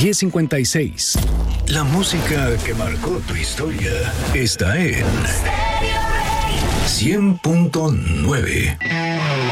10:56. La música que marcó tu historia está en 100.9.